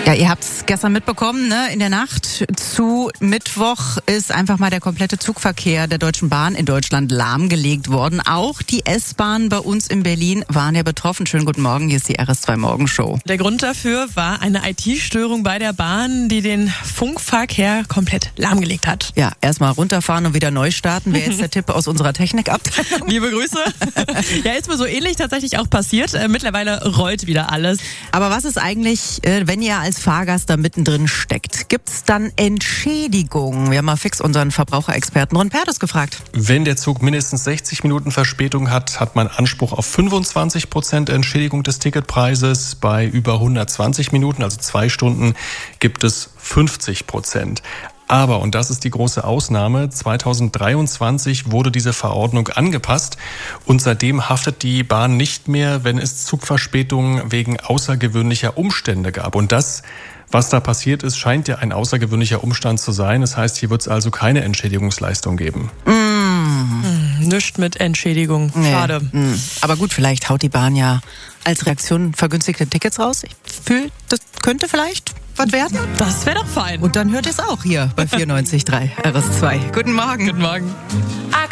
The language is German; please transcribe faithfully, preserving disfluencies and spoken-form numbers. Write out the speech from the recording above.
Ja, ihr habt es gestern mitbekommen, ne? In der Nacht zu Mittwoch ist einfach mal der komplette Zugverkehr der Deutschen Bahn in Deutschland lahmgelegt worden. Auch die S-Bahn bei uns in Berlin waren ja betroffen. Schönen guten Morgen, hier ist die R S zwei Morgenshow. Der Grund dafür war eine I T-Störung bei der Bahn, die den Funkverkehr komplett lahmgelegt hat. Ja, erstmal runterfahren und wieder neu starten, wäre jetzt der Tipp aus unserer Technikabteilung. Liebe Grüße. Ja, ist mir so ähnlich tatsächlich auch passiert. Äh, mittlerweile rollt wieder alles. Aber was ist eigentlich, äh, wenn ihr als Fahrgast da mittendrin steckt? Gibt's dann Entschädigung? Wir haben mal fix unseren Verbraucherexperten Ron Perdes gefragt. Wenn der Zug mindestens sechzig Minuten Verspätung hat, hat man Anspruch auf fünfundzwanzig Prozent Entschädigung des Ticketpreises. Bei über hundertzwanzig Minuten, also zwei Stunden, gibt es fünfzig Prozent. Aber, und das ist die große Ausnahme, zweitausenddreiundzwanzig wurde diese Verordnung angepasst und seitdem haftet die Bahn nicht mehr, wenn es Zugverspätungen wegen außergewöhnlicher Umstände gab. Und das, was da passiert ist, scheint ja ein außergewöhnlicher Umstand zu sein. Das heißt, hier wird es also keine Entschädigungsleistung geben. Mm. Nicht mit Entschädigung. Schade. Nee. Aber gut, vielleicht haut die Bahn ja als Reaktion vergünstigte Tickets raus. Ich fühle, das könnte vielleicht was werden. Das wäre doch fein. Und dann hört ihr es auch hier bei vierundneunzig Komma drei R S zwei. Guten Morgen. Guten Morgen.